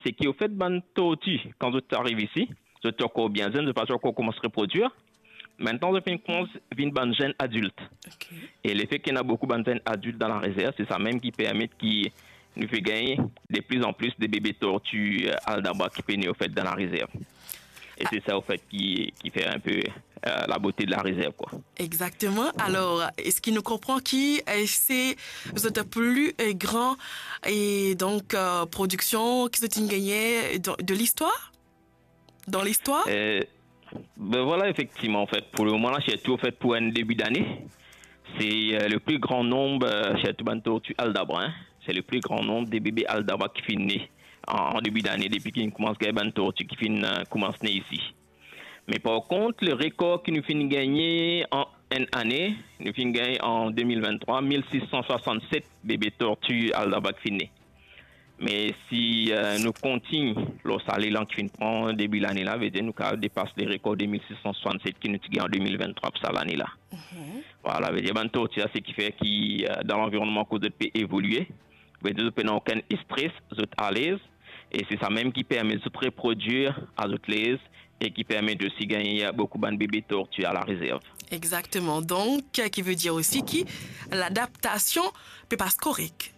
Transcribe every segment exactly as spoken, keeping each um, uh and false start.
c'est qu'au fait, ban tortue, quand tu arrives ici, tu es encore bien zen, de façon qu'on commence à reproduire. Maintenant, je commence à venir ban jeunes adultes. Okay. Et l'effet qu'il y a beaucoup de jeunes adultes dans la réserve, c'est ça même qui permet qui nous fait gagner de plus en plus de bébés tortues euh, aldabra qui peuvent au fait dans la réserve. Et c'est ça, au fait, qui, qui fait un peu euh, la beauté de la réserve, quoi. Exactement. Alors, est-ce qu'il nous comprend qui c'est le plus grand et donc euh, production qui se gagné de, de l'histoire? Dans l'histoire? euh, Ben voilà, effectivement, en fait, pour le moment, là, c'est tout fait pour un début d'année. C'est euh, le plus grand nombre euh, chez tout tortue aldabra. Hein. C'est le plus grand nombre de bébés aldabra qui finissent en, en début d'année, depuis qu'ils commencent à gagner tortue qui finissent euh, commencent à naître ici. Mais par contre, le record qui nous finit gagner en une année, nous finit gagner en deux mille vingt-trois, mille six cent soixante-sept bébés tortues aldabra qui finissent. Mais si euh, nous continuons, le salaire qui prend début de l'année là, veut dire nous dépasse les records de mille six cent soixante-sept qui nous gagnent en deux mille vingt-trois pour cette année là. Mm-hmm. Voilà, veut dire ben c'est ce qui fait qui euh, dans l'environnement que vous peut évoluer, veut dire vous n'avez aucun stress, vous êtes à l'aise et c'est ça même qui permet de se reproduire à votre l'aise et qui permet de aussi gagner beaucoup de bébés tortues à la réserve. Exactement. Donc, qui veut dire aussi que l'adaptation peut pas se correcte.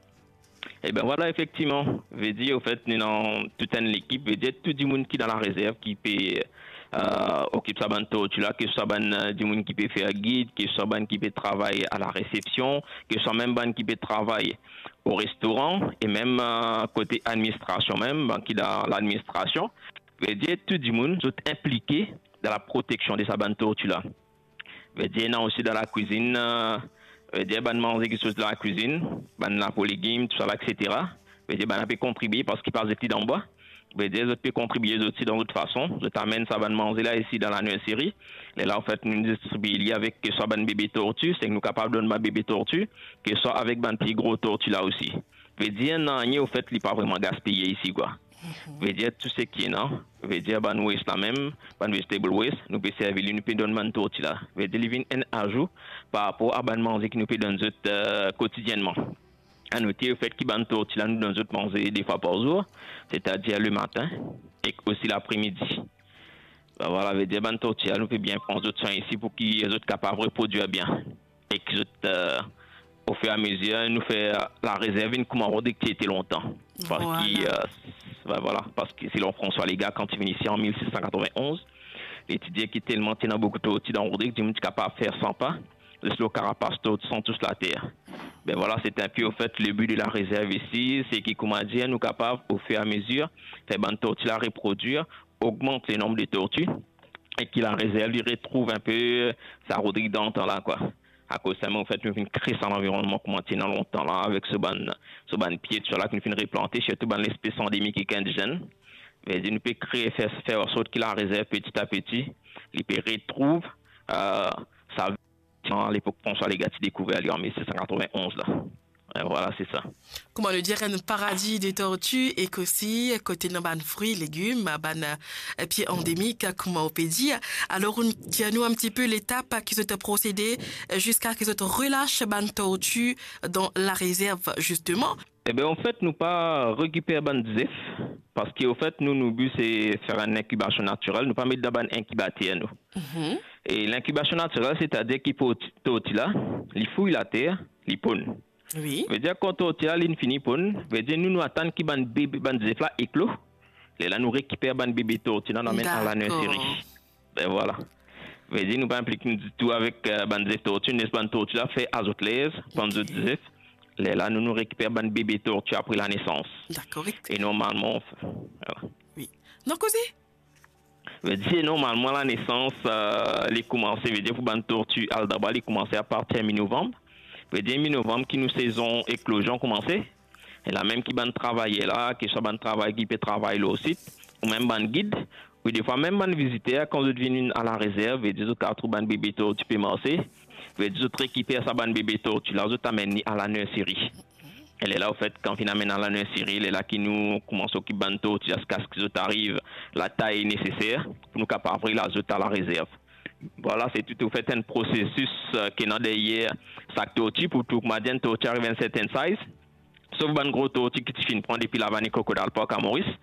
Eh bien voilà, effectivement, veut dire, au fait, nous dans toute une équipe, veut dire tout le monde qui est dans la réserve, qui peut euh, occuper sa bande tortue là, que ce soit du monde qui peut faire guide, que ce soit ban qui peut travailler à la réception, que ce soit même ban qui peut travailler au restaurant, et même euh, côté administration même, ban qui est dans l'administration, veut dire tout le monde est impliqué dans la protection de sa bande tortue là. Veut dire non aussi dans la cuisine, euh, veut dire ban manger quelque chose dans la cuisine, ban la pour légumes, tout ça là, et cetera. Veut dire ban on peut contribuer parce qu'il passe des petits d'en bas. Veut dire je peux contribuer aussi dans d'autres façons. Je t'amène ça ban manger là ici dans la nurserie. Et là en fait nous distribuons avec que soit ban bébé tortue, c'est que nous capables de donner ma bébé tortue, que soit avec ban petit gros tortue là aussi. Veut dire non, au fait il pas vraiment gaspillé ici quoi. Mm-hmm. Veut dire tout ce qui est non, veut dire ban waste là même, ban vegetable waste, nous peut servir nous peut donner ban tortue là. Veut dire il un ajout par rapport à ban manger qui nous peut donner euh, quotidiennement. À noter le fait qu'il ban tortue là nous donne manger des fois par jour, c'est-à-dire le matin et aussi l'après-midi. Ben voilà, veut dire ban tortue nous peut bien prendre d'autres soins ici pour qu'ils soient capables de reproduire bien et qu'ils euh, au fur et à mesure nous fait la réserve une commande qui était longtemps parce voilà. qu'il euh, ben voilà, parce que c'est François les gars quand il vient ici en mille six cent quatre-vingt-onze, l'étudiant qui tellement tient beaucoup de tortues dans Rodrigue, du monde capable de faire cent pas, le slow carapace sans tous la terre. Ben voilà, c'est un peu au fait le but de la réserve ici, c'est qu'il comment dire nous capables au fur et à mesure faire bonne tortue la reproduire, augmente le nombre de tortues et qu'il la réserve, il retrouve un peu sa Rodrigue dans le temps là quoi. À cause de ça, en fait, nous avons créé ça l'environnement comment tenir longtemps là avec ce ban, ce ban pied sur là que nous avons replanté, surtout dans l'espèce endémique et indigène. Nous pouvons créer, faire, faire en sorte qu'il la réserve petit à petit, il peut retrouve euh, sa vie à l'époque François les gars découvert en mille sept cent quatre-vingt-onze là. Et voilà, c'est ça. Comment le dire, un paradis des tortues et qu'aussi, côté de ban fruits, légumes, ban pieds endémiques, comment on peut dire. Alors, tiens-nous un petit peu l'étape qui se procédé jusqu'à ce que se relâche ban tortue dans la réserve, justement. Eh bien, en fait, nous pas récupérer ban zef parce qu'en fait, nous, nous but, c'est faire une incubation naturelle. Nous pas mettre dans ban incubateur, nous. Mm-hmm. Et l'incubation naturelle, c'est-à-dire qu'il faut tortue là, il fouille la terre, il pone. Oui. Veut dire quand tu as l'infini pon, veut dire nous nous attendons qu'il ban bébé ban zef là éclos. Et là nous récupère ban bébé tortue là amène à la nurserie. Ben voilà. Veut dire nous pas impliquer du tout avec euh, ban zef tortue, n'est ban tortue là fait azotlèse, ban zef. Là nous nous récupère ban bébé tortue après la naissance. D'accord. Et normalement voilà. Oui. Non causé. Veut dire normalement la naissance euh, les commencer veut dire pour ban tortue aldabra les commencer à partir de mi-novembre. Veut dire mi-novembre qui nous saison éclosion commencer et la même qui ban travailler là qui soit ban travail qui peut travailler là aussi ou même ban guide ou des fois même ban visiteur quand vous venez à la réserve veut dire que tu ban bébé tu peux marcher veut dire tu récupères sa ban bébé tu la t'amènes à la nurserie. Elle est là au fait quand on amène à la nurserie elle est là qui nous commence à occuper ban tu jusqu'à ce que tu arrive la taille nécessaire pour nous capable la à la réserve. Voilà, c'est tout au fait un processus euh, qui est derrière chaque tortue pour tout que tortue arrive à une certaine size. sauf ban gros tour qui fin prend depuis la vanne crocodile park à Maurice